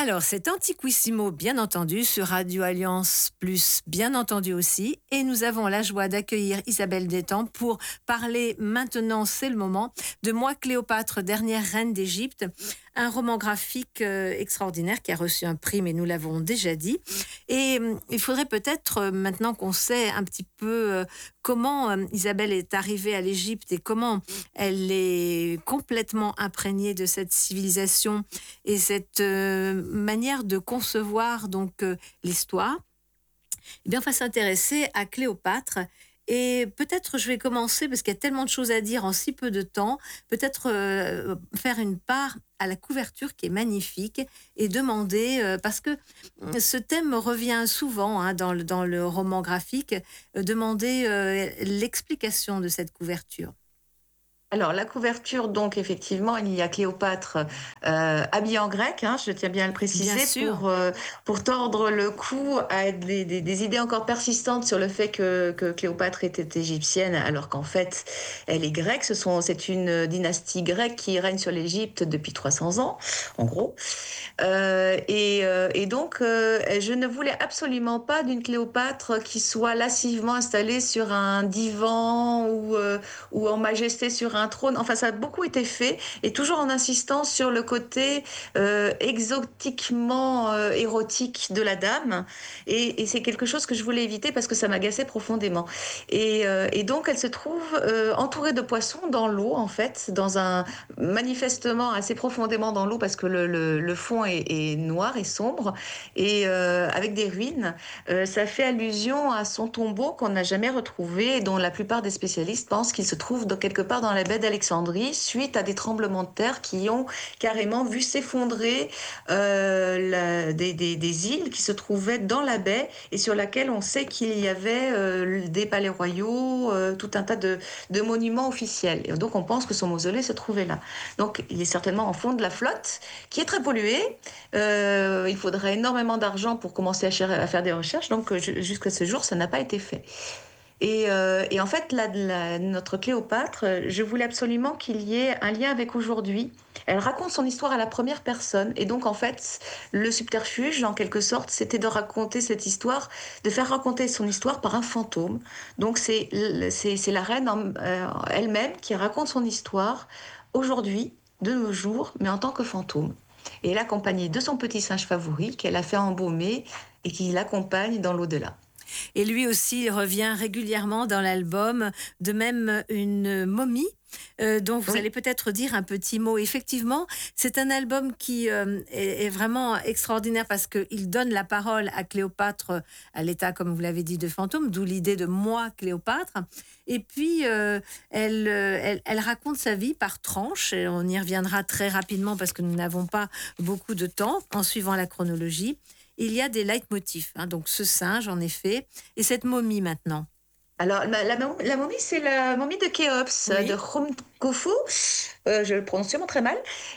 Alors, c'est Antiquissimo, bien entendu, sur Radio Alliance Plus, bien entendu aussi. Et nous avons la joie d'accueillir Isabelle Détang pour parler maintenant, c'est le moment, de Moi Cléopâtre, dernière reine d'Égypte. Un roman graphique extraordinaire qui a reçu un prix, mais nous l'avons déjà dit. Et il faudrait peut-être, maintenant qu'on sait un petit peu comment Isabelle est arrivée à l'Égypte et comment elle est complètement imprégnée de cette civilisation et cette manière de concevoir donc l'histoire, eh bien, on va s'intéresser à Cléopâtre. Et peut-être je vais commencer, parce qu'il y a tellement de choses à dire en si peu de temps, peut-être faire une part à la couverture qui est magnifique et demander, parce que ce thème revient souvent dans le roman graphique, demander l'explication de cette couverture. Alors, la couverture, donc, effectivement, il y a Cléopâtre habillée en grec, hein, je tiens bien à le Bien préciser, sûr. pour tordre le cou à des idées encore persistantes sur le fait que Cléopâtre était égyptienne, alors qu'en fait, elle est grecque. C'est une dynastie grecque qui règne sur l'Égypte depuis 300 ans, en gros. Et donc, je ne voulais absolument pas d'une Cléopâtre qui soit lascivement installée sur un divan ou en majesté sur un trône. Enfin, ça a beaucoup été fait, et toujours en insistant sur le côté exotiquement érotique de la dame. Et c'est quelque chose que je voulais éviter parce que ça m'agaçait profondément. Et donc, elle se trouve entourée de poissons dans l'eau, en fait, manifestement assez profondément dans l'eau, parce que le fond est noir et sombre, et avec des ruines. Ça fait allusion à son tombeau qu'on n'a jamais retrouvé, et dont la plupart des spécialistes pensent qu'il se trouve quelque part dans la baie d'Alexandrie, suite à des tremblements de terre qui ont carrément vu s'effondrer des îles qui se trouvaient dans la baie, et sur laquelle on sait qu'il y avait des palais royaux, tout un tas de monuments officiels. Et donc on pense que son mausolée se trouvait là. Donc il est certainement en fond de la flotte, qui est très polluée. Il faudrait énormément d'argent pour commencer à faire des recherches, donc jusqu'à ce jour, ça n'a pas été fait. Et en fait, notre Cléopâtre, je voulais absolument qu'il y ait un lien avec aujourd'hui. Elle raconte son histoire à la première personne. Et donc, en fait, le subterfuge, en quelque sorte, c'était de raconter cette histoire, de faire raconter son histoire par un fantôme. Donc, c'est la reine elle-même qui raconte son histoire aujourd'hui, de nos jours, mais en tant que fantôme. Et elle est accompagnée de son petit singe favori, qu'elle a fait embaumer et qui l'accompagne dans l'au-delà. Et lui aussi revient régulièrement dans l'album, de même une momie. Dont vous Oui. allez peut-être dire un petit mot. Effectivement, c'est un album qui est vraiment extraordinaire parce qu'il donne la parole à Cléopâtre à l'état, comme vous l'avez dit, de fantôme, d'où l'idée de moi, Cléopâtre. Et puis, elle raconte sa vie par tranches. Et on y reviendra très rapidement parce que nous n'avons pas beaucoup de temps en suivant la chronologie. Il y a des leitmotifs, donc ce singe, en effet, et cette momie maintenant. Alors, la momie, c'est la momie de Khéops, de Oui. Khomkoufu. Je le prononce sûrement très mal.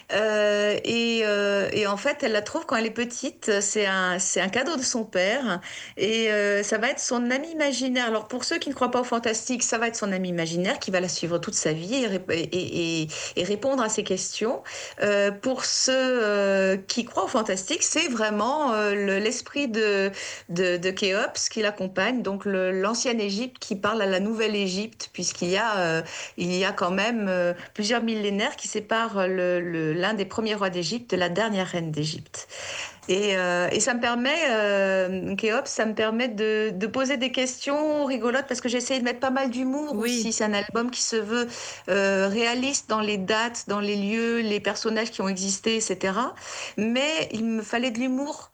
Et en fait, elle la trouve quand elle est petite. C'est un cadeau de son père. Et ça va être son ami imaginaire. Alors, pour ceux qui ne croient pas au fantastique, ça va être son ami imaginaire qui va la suivre toute sa vie et répondre à ses questions. Pour ceux qui croient au fantastique, c'est vraiment l'esprit de Khéops qui l'accompagne, donc l'ancienne Égypte qui parle à la nouvelle Égypte, il y a quand même plusieurs millénaires qui séparent l'un des premiers rois d'Égypte de la dernière reine d'Égypte. Et ça me permet, Khéops, ça me permet de poser des questions rigolotes, parce que j'ai essayé de mettre pas mal d'humour aussi. C'est un album qui se veut réaliste dans les dates, dans les lieux, les personnages qui ont existé, etc. Mais il me fallait de l'humour.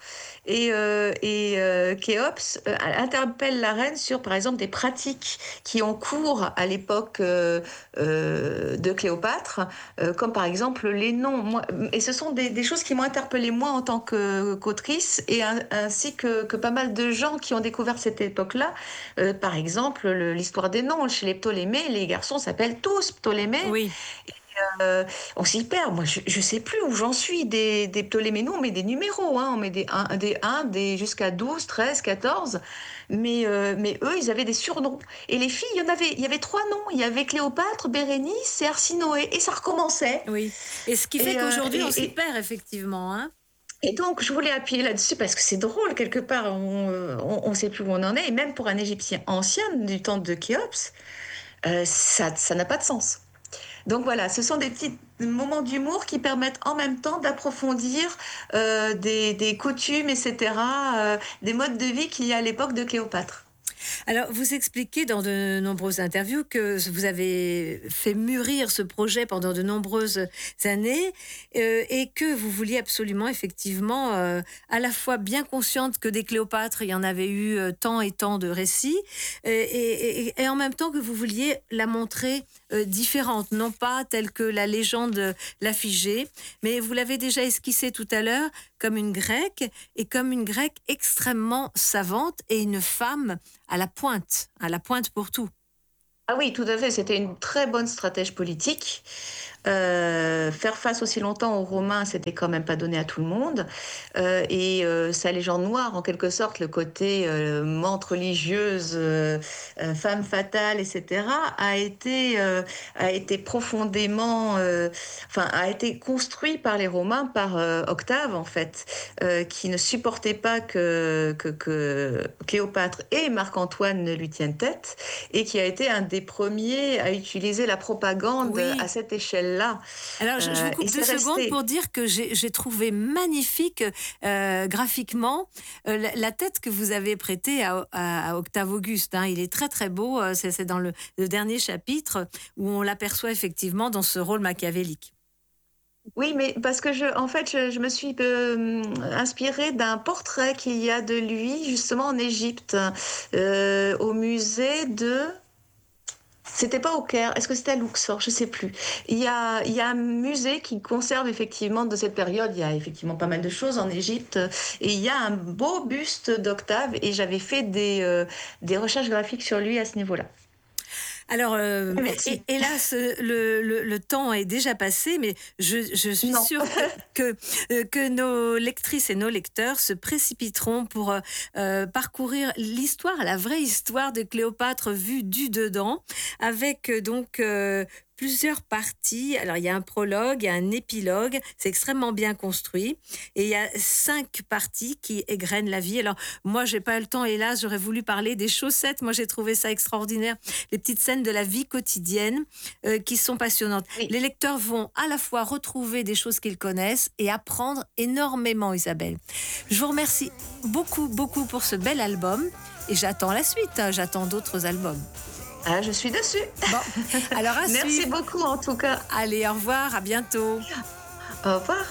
Et Khéops interpelle la reine sur, par exemple, des pratiques qui ont cours à l'époque de Cléopâtre, comme par exemple les noms. Et ce sont des choses qui m'ont interpellée moi en tant qu'autrice, et ainsi que pas mal de gens qui ont découvert cette époque-là. Par exemple, l'histoire des noms. Chez les Ptolémées, les garçons s'appellent tous Ptolémées. Oui. On s'y perd. Moi, je sais plus où j'en suis des Ptolémées. Nous, on met des numéros, hein. On met des 1, jusqu'à 12, 13, 14. Mais eux, ils avaient des surnoms. Et les filles, il y avait 3 noms. Il y avait Cléopâtre, Bérénice et Arsinoé. Et ça recommençait. Oui. Et ce qui fait Et, qu'aujourd'hui, on s'y et perd, effectivement. Et donc, je voulais appuyer là-dessus parce que c'est drôle, quelque part, on sait plus où on en est. Et même pour un Égyptien ancien du temps de Khéops, ça n'a pas de sens. Donc voilà, ce sont des petits moments d'humour qui permettent en même temps d'approfondir des coutumes, etc., des modes de vie qu'il y a à l'époque de Cléopâtre. Alors, vous expliquez dans de nombreuses interviews que vous avez fait mûrir ce projet pendant de nombreuses années et que vous vouliez absolument, effectivement, à la fois bien consciente que des Cléopâtres, il y en avait eu tant et tant de récits, et en même temps que vous vouliez la montrer différente, non pas telle que la légende l'affigeait, mais vous l'avez déjà esquissé tout à l'heure, comme une grecque, et comme une grecque extrêmement savante et une femme à la pointe pour tout. Ah oui, tout à fait, c'était une très bonne stratège politique. Faire face aussi longtemps aux Romains, c'était quand même pas donné à tout le monde. Sa légende noire, en quelque sorte, le côté menthe religieuse, femme fatale, etc., a été profondément, a été construit par les Romains, par Octave, en fait, qui ne supportait pas que Cléopâtre et Marc-Antoine ne lui tiennent tête, et qui a été un des premiers à utiliser la propagande Oui. à cette échelle-là. Alors, je vous coupe 2 secondes pour dire que j'ai trouvé magnifique graphiquement la tête que vous avez prêtée à Octave Auguste. Hein. Il est très très beau. C'est dans le dernier chapitre où on l'aperçoit effectivement dans ce rôle machiavélique. Oui, mais parce que je me suis inspirée d'un portrait qu'il y a de lui justement en Égypte, au musée de... C'était pas au Caire, est-ce que c'était à Luxor? Je sais plus. Il y a un musée qui conserve effectivement de cette période, il y a effectivement pas mal de choses en Égypte, et il y a un beau buste d'Octave, et j'avais fait des recherches graphiques sur lui à ce niveau-là. Alors, Merci. hélas, le temps est déjà passé, mais je suis Non. sûre que nos lectrices et nos lecteurs se précipiteront pour parcourir l'histoire, la vraie histoire de Cléopâtre vue du dedans, avec plusieurs parties. Alors, il y a un prologue, il y a un épilogue, c'est extrêmement bien construit. Et il y a 5 parties qui égrènent la vie. Alors, moi, j'ai pas le temps, hélas, j'aurais voulu parler des chaussettes. Moi, j'ai trouvé ça extraordinaire. Les petites scènes de la vie quotidienne qui sont passionnantes. Oui. Les lecteurs vont à la fois retrouver des choses qu'ils connaissent et apprendre énormément, Isabelle. Je vous remercie beaucoup, beaucoup pour ce bel album. Et j'attends la suite, hein, j'attends d'autres albums. Ah, je suis dessus. Bon, alors à Merci suivre. beaucoup en tout cas. Allez, au revoir, à bientôt. Au revoir.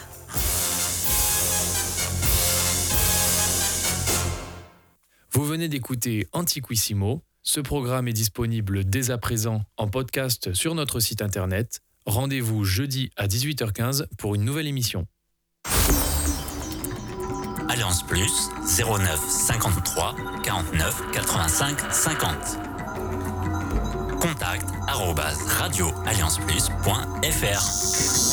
Vous venez d'écouter Antiquissimo. Ce programme est disponible dès à présent en podcast sur notre site internet. Rendez-vous jeudi à 18h15 pour une nouvelle émission. Alliance Plus 09 53 49 85 50. Contact @radioallianceplus.fr.